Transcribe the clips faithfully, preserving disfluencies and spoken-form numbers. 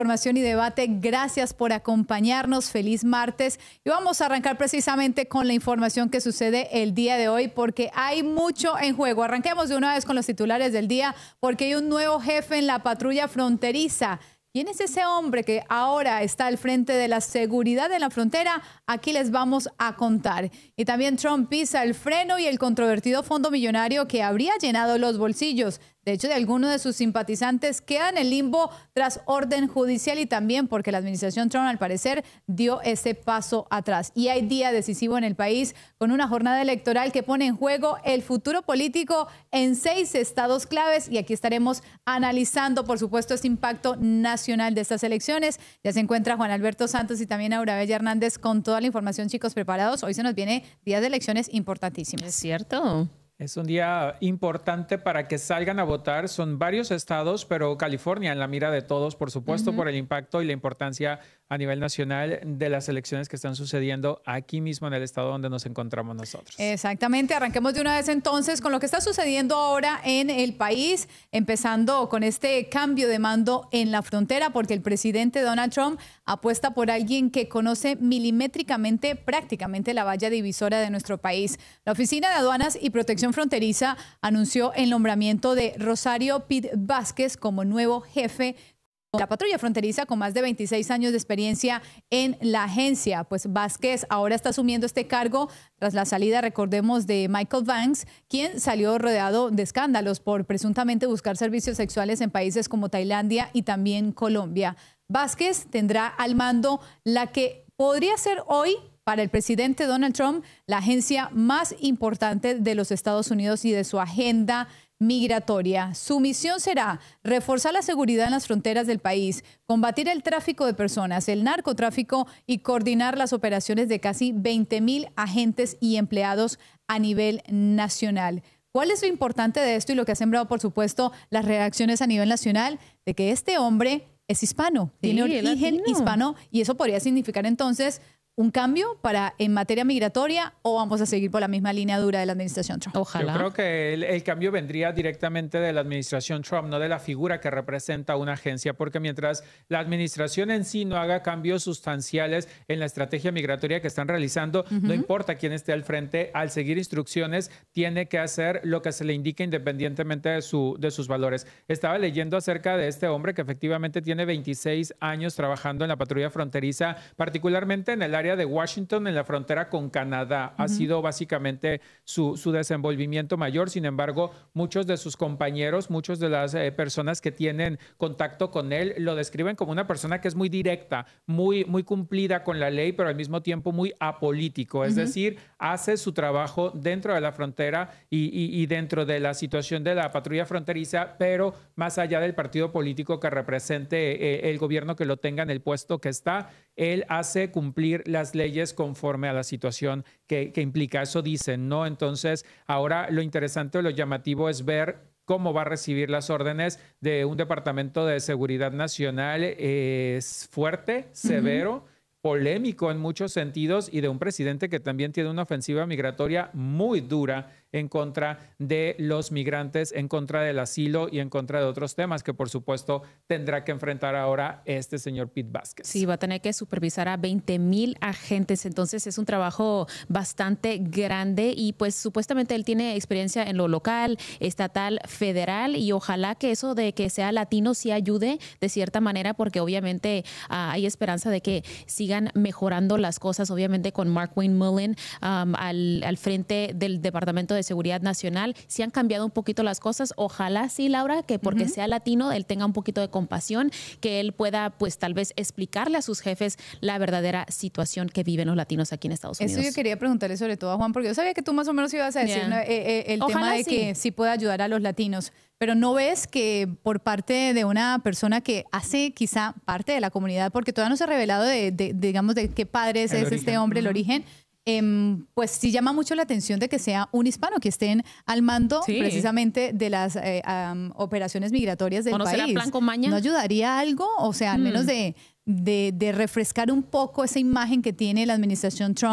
Información y debate, gracias por acompañarnos, feliz martes y vamos a arrancar precisamente con la información que sucede el día de hoy porque hay mucho en juego. Arranquemos de una vez con los titulares del día porque hay un nuevo jefe en la patrulla fronteriza. ¿Quién es ese hombre que ahora está al frente de la seguridad de la frontera? Aquí les vamos a contar. Y también Trump pisa el freno y el controvertido fondo millonario que habría llenado los bolsillos. De hecho, de algunos de sus simpatizantes quedan en limbo tras orden judicial y también porque la administración Trump, al parecer, dio ese paso atrás. Y hay día decisivo en el país con una jornada electoral que pone en juego el futuro político en seis estados claves. Y aquí estaremos analizando, por supuesto, este impacto nacional de estas elecciones. Ya se encuentra Juan Alberto Santos y también Aura Bella Hernández con toda la información, chicos, preparados. Hoy se nos viene días de elecciones importantísimas. Es cierto. Es un día importante para que salgan a votar. Son varios estados, pero California en la mira de todos, por supuesto, uh-huh. por el impacto y la importancia a nivel nacional de las elecciones que están sucediendo aquí mismo en el estado donde nos encontramos nosotros. Exactamente. Arranquemos de una vez entonces con lo que está sucediendo ahora en el país, empezando con este cambio de mando en la frontera, porque el presidente Donald Trump apuesta por alguien que conoce milimétricamente prácticamente la valla divisora de nuestro país. La Oficina de Aduanas y Protección Fronteriza anunció el nombramiento de Rosario Pitt Vázquez como nuevo jefe de la patrulla fronteriza con más de veintiséis años de experiencia en la agencia. Pues Vázquez ahora está asumiendo este cargo tras la salida, recordemos, de Michael Vance, quien salió rodeado de escándalos por presuntamente buscar servicios sexuales en países como Tailandia y también Colombia. Vázquez tendrá al mando la que podría ser hoy, para el presidente Donald Trump, la agencia más importante de los Estados Unidos y de su agenda migratoria. Su misión será reforzar la seguridad en las fronteras del país, combatir el tráfico de personas, el narcotráfico y coordinar las operaciones de casi veinte mil agentes y empleados a nivel nacional. ¿Cuál es lo importante de esto y lo que ha sembrado, por supuesto, las reacciones a nivel nacional? De que este hombre es hispano, sí, tiene origen latino. hispano y eso podría significar entonces un cambio para en materia migratoria o vamos a seguir por la misma línea dura de la administración Trump. Ojalá. Yo creo que el, el cambio vendría directamente de la administración Trump, no de la figura que representa una agencia, porque mientras la administración en sí no haga cambios sustanciales en la estrategia migratoria que están realizando, uh-huh. no importa quién esté al frente, al seguir instrucciones, tiene que hacer lo que se le indique independientemente de, su, de sus valores. Estaba leyendo acerca de este hombre que efectivamente tiene veintiséis años trabajando en la patrulla fronteriza, particularmente en el área de Washington, en la frontera con Canadá. Uh-huh. Ha sido básicamente su, su desenvolvimiento mayor. Sin embargo, muchos de sus compañeros, muchas de las eh, personas que tienen contacto con él, lo describen como una persona que es muy directa, muy, muy cumplida con la ley, pero al mismo tiempo muy apolítico. Es uh-huh. decir, hace su trabajo dentro de la frontera y, y, y dentro de la situación de la patrulla fronteriza, pero más allá del partido político que represente eh, el gobierno que lo tenga en el puesto que está, él hace cumplir las leyes conforme a la situación que, que implica. Eso dicen, ¿no? Entonces, ahora lo interesante o lo llamativo es ver cómo va a recibir las órdenes de un Departamento de Seguridad Nacional eh, fuerte, severo, uh-huh. polémico en muchos sentidos y de un presidente que también tiene una ofensiva migratoria muy dura en contra de los migrantes, en contra del asilo y en contra de otros temas que, por supuesto, tendrá que enfrentar ahora este señor Pitt Vázquez. Sí, va a tener que supervisar a veinte mil agentes, entonces es un trabajo bastante grande y pues supuestamente él tiene experiencia en lo local, estatal, federal y ojalá que eso de que sea latino sí ayude de cierta manera porque obviamente uh, hay esperanza de que sigan mejorando las cosas, obviamente con Markwayne Mullin um, al, al frente del Departamento de Seguridad Nacional, si han cambiado un poquito las cosas, ojalá sí, Laura, que porque uh-huh. sea latino, él tenga un poquito de compasión, que él pueda pues tal vez explicarle a sus jefes la verdadera situación que viven los latinos aquí en Estados Unidos. Eso yo quería preguntarle sobre todo a Juan, porque yo sabía que tú más o menos ibas a decir yeah. ¿no? eh, eh, el ojalá tema de sí. que sí pueda ayudar a los latinos, pero ¿no ves que por parte de una persona que hace quizá parte de la comunidad, porque todavía no se ha revelado de, de, de digamos, de qué padres el es origen. este hombre, uh-huh. el origen, Eh, pues sí llama mucho la atención de que sea un hispano que estén al mando sí. precisamente de las eh, um, operaciones migratorias del ¿O no país. será plan con maña? ¿No ayudaría algo? O sea, al mm. menos de, de, de refrescar un poco esa imagen que tiene la administración Trump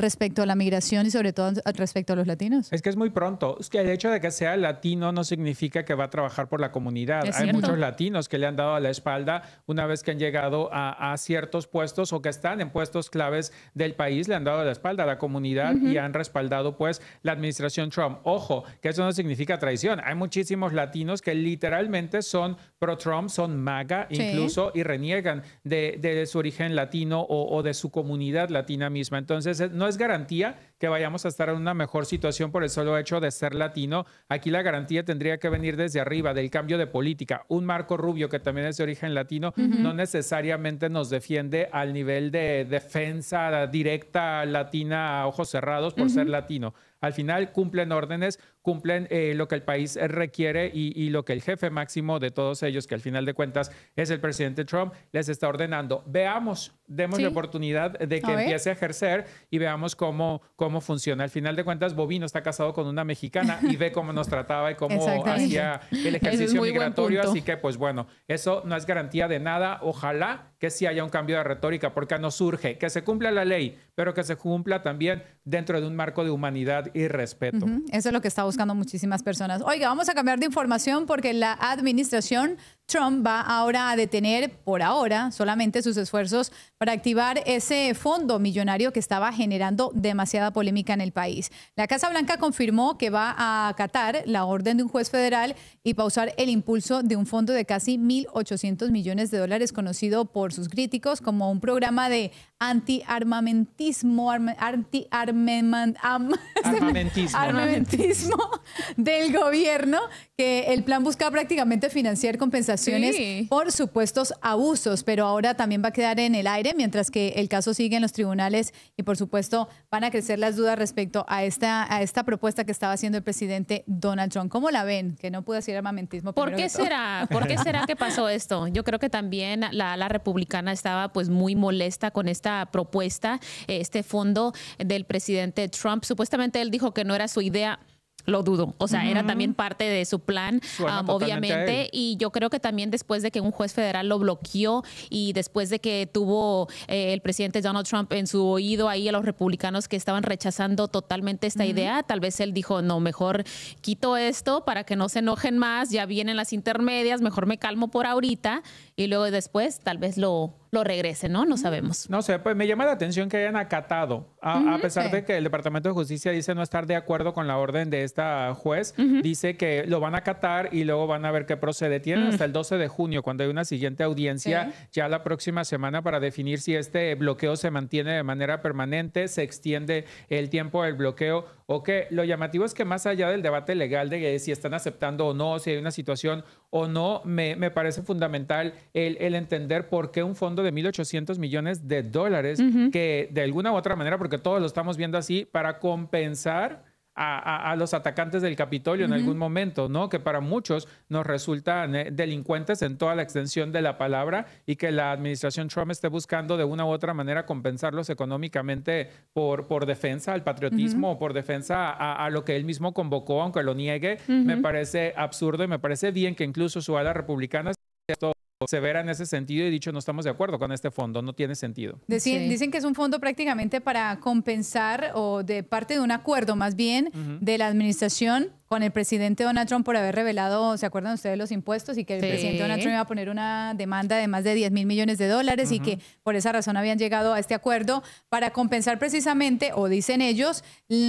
respecto a la migración y sobre todo respecto a los latinos? Es que es muy pronto. Es que el hecho de que sea latino no significa que va a trabajar por la comunidad. Es Hay cierto. muchos latinos que le han dado a la espalda una vez que han llegado a, a ciertos puestos o que están en puestos claves del país, le han dado la espalda a la comunidad uh-huh. y han respaldado pues la administración Trump. Ojo, que eso no significa traición. Hay muchísimos latinos que literalmente son pro-Trump, son MAGA sí. incluso y reniegan de, de su origen latino o, o de su comunidad latina misma. Entonces, no es garantía que vayamos a estar en una mejor situación por el solo hecho de ser latino. Aquí la garantía tendría que venir desde arriba, del cambio de política. Un Marco Rubio, que también es de origen latino, uh-huh. no necesariamente nos defiende al nivel de defensa directa latina a ojos cerrados por uh-huh. ser latino. Al final cumplen órdenes, cumplen eh, lo que el país requiere y, y lo que el jefe máximo de todos ellos, que al final de cuentas es el presidente Trump, les está ordenando. Veamos, demos ¿Sí? la oportunidad de que a empiece a ejercer y veamos cómo, cómo funciona. Al final de cuentas, Bobino está casado con una mexicana y ve cómo nos trataba y cómo hacía el ejercicio migratorio. Así que, pues bueno, eso no es garantía de nada. Ojalá que sí haya un cambio de retórica, porque nos surge que se cumpla la ley, pero que se cumpla también dentro de un marco de humanidad y respeto. Uh-huh. Eso es lo que está buscando muchísimas personas. Oiga, vamos a cambiar de información porque la administración Trump va ahora a detener por ahora solamente sus esfuerzos para activar ese fondo millonario que estaba generando demasiada polémica en el país. La Casa Blanca confirmó que va a acatar la orden de un juez federal y pausar el impulso de un fondo de casi mil ochocientos millones de dólares conocido por sus críticos como un programa de anti-armamentismo, arme, anti-armament, am, armamentismo. armamentismo del gobierno, que el plan busca prácticamente financiar compensaciones sí. por supuestos abusos, pero ahora también va a quedar en el aire mientras que el caso sigue en los tribunales y por supuesto van a crecer las dudas respecto a esta, a esta propuesta que estaba haciendo el presidente Donald Trump. ¿Cómo la ven? Que no pudo decir armamentismo. ¿Por qué será? ¿Por qué será que pasó esto? Yo creo que también la, la republicana estaba pues muy molesta con esta propuesta, este fondo del presidente Trump. Supuestamente él dijo que no era su idea. Lo dudo. O sea, uh-huh. era también parte de su plan, um, obviamente. Y yo creo que también después de que un juez federal lo bloqueó y después de que tuvo eh, el presidente Donald Trump en su oído ahí a los republicanos que estaban rechazando totalmente esta uh-huh. idea, tal vez él dijo, no, mejor quito esto para que no se enojen más, ya vienen las intermedias, mejor me calmo por ahorita y luego después tal vez lo... lo regrese, ¿no? No sabemos. No sé, pues me llama la atención que hayan acatado, a, uh-huh, a pesar sí. de que el Departamento de Justicia dice no estar de acuerdo con la orden de esta juez, uh-huh. dice que lo van a acatar y luego van a ver qué procede. Tienen uh-huh. hasta el doce de junio, cuando hay una siguiente audiencia, sí. ya la próxima semana, para definir si este bloqueo se mantiene de manera permanente, se extiende el tiempo del bloqueo o qué. Lo llamativo es que más allá del debate legal de si están aceptando o no, si hay una situación o no, me, me parece fundamental el, el entender por qué un fondo de mil ochocientos millones de dólares uh-huh. que de alguna u otra manera, porque todos lo estamos viendo así, para compensar a, a, a los atacantes del Capitolio uh-huh. en algún momento, ¿no? Que para muchos nos resultan eh, delincuentes en toda la extensión de la palabra y que la administración Trump esté buscando de una u otra manera compensarlos económicamente por, por defensa al patriotismo uh-huh. o por defensa a, a lo que él mismo convocó, aunque lo niegue, uh-huh. me parece absurdo y me parece bien que incluso su ala republicana esto severa en ese sentido y dicho no estamos de acuerdo con este fondo, no tiene sentido. Decien, sí. Dicen que es un fondo prácticamente para compensar o de parte de un acuerdo más bien uh-huh. de la administración con el presidente Donald Trump por haber revelado, ¿se acuerdan ustedes los impuestos? Y que el sí. presidente Donald Trump iba a poner una demanda de más de diez mil millones de dólares uh-huh. y que por esa razón habían llegado a este acuerdo para compensar precisamente, o dicen ellos,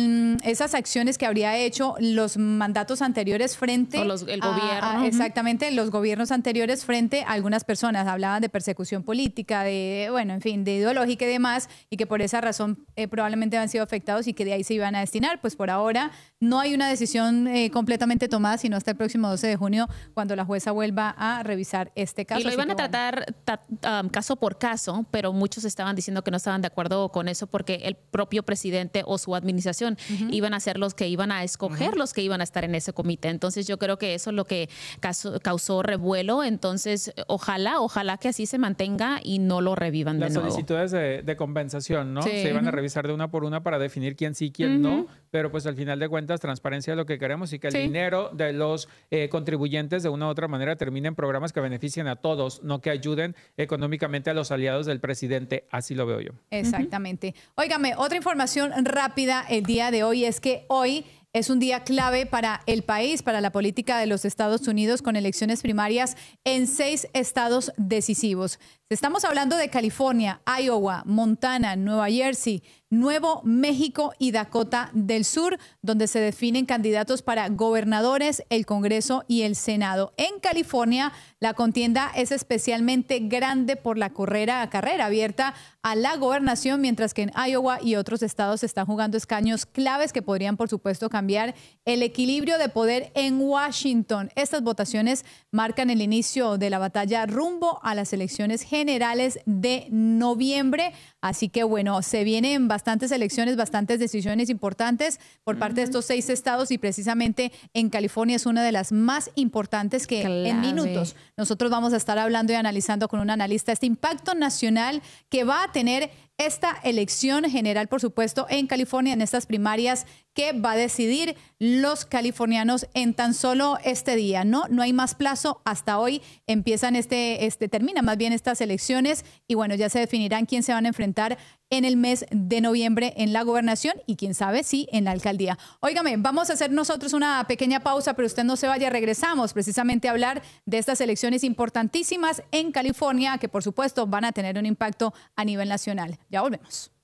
esas acciones que habría hecho los mandatos anteriores frente o los, el gobierno. A, a, uh-huh. exactamente, los gobiernos anteriores frente a algunas personas. Hablaban de persecución política, de, bueno, en fin, de ideológica y demás, y que por esa razón eh, probablemente han sido afectados y que de ahí se iban a destinar. Pues por ahora no hay una decisión Eh, completamente tomada, sino hasta el próximo doce de junio, cuando la jueza vuelva a revisar este caso. Y lo iban a bueno. tratar ta, um, caso por caso, pero muchos estaban diciendo que no estaban de acuerdo con eso porque el propio presidente o su administración uh-huh. iban a ser los que iban a escoger uh-huh. los que iban a estar en ese comité. Entonces yo creo que eso es lo que causó, causó revuelo. Entonces ojalá, ojalá que así se mantenga y no lo revivan de Las nuevo. solicitudes de, de compensación, ¿no? Sí. Se iban uh-huh. a revisar de una por una para definir quién sí, quién uh-huh. no, pero pues al final de cuentas transparencia es lo que queremos y que el Sí. dinero de los eh, contribuyentes de una u otra manera termine en programas que beneficien a todos, no que ayuden económicamente a los aliados del presidente. Así lo veo yo. Exactamente. Uh-huh. Óigame, otra información rápida el día de hoy es que hoy es un día clave para el país, para la política de los Estados Unidos, con elecciones primarias en seis estados decisivos. Estamos hablando de California, Iowa, Montana, Nueva Jersey, Nuevo México y Dakota del Sur, donde se definen candidatos para gobernadores, el Congreso y el Senado. En California, la contienda es especialmente grande por la carrera, carrera abierta a la gobernación, mientras que en Iowa y otros estados se están jugando escaños claves que podrían, por supuesto, cambiar el equilibrio de poder en Washington. Estas votaciones marcan el inicio de la batalla rumbo a las elecciones generales generales de noviembre. Así que bueno, se vienen bastantes elecciones, bastantes decisiones importantes por parte uh-huh. de estos seis estados y precisamente en California es una de las más importantes que Clave. En minutos nosotros vamos a estar hablando y analizando con un analista este impacto nacional que va a tener esta elección general, por supuesto, en California, en estas primarias que va a decidir los californianos en tan solo este día. No, no hay más plazo. Hasta hoy empiezan este, este, terminan más bien estas elecciones y bueno, ya se definirán quién se van a enfrentar en el mes de noviembre en la gobernación y quién sabe si en la alcaldía. Óigame, vamos a hacer nosotros una pequeña pausa, pero usted no se vaya, regresamos precisamente a hablar de estas elecciones importantísimas en California que por supuesto van a tener un impacto a nivel nacional. Ya volvemos.